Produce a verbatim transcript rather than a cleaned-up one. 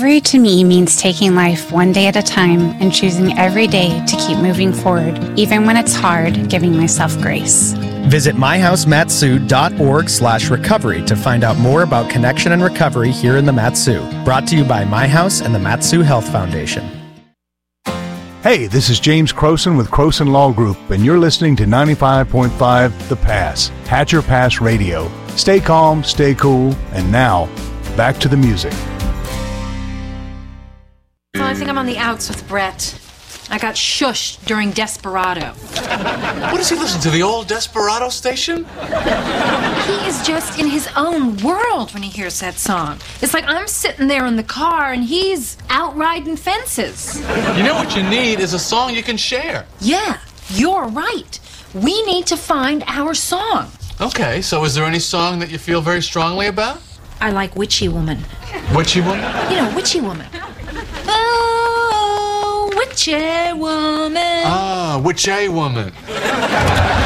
Recovery to me means taking life one day at a time and choosing every day to keep moving forward, even when it's hard, giving myself grace. Visit myhousematsu.org slash recovery to find out more about connection and recovery here in the Matsu. Brought to you by My House and the Matsu Health Foundation. Hey, this is James Croson with Croson Law Group, and you're listening to ninety-five point five The Pass, Hatcher Pass Radio. Stay calm, stay cool, and now, back to the music. Well, I think I'm on the outs with Brett. I got shushed during Desperado. What does he listen to, the old Desperado station? He is just in his own world when he hears that song. It's like I'm sitting there in the car and he's out riding fences. You know what you need is a song you can share. Yeah, you're right. We need to find our song. Okay, so is there any song that you feel very strongly about? I like Witchy Woman. Witchy Woman? You know, Witchy Woman. Oh, Witchy Woman. Ah, Witchy Woman.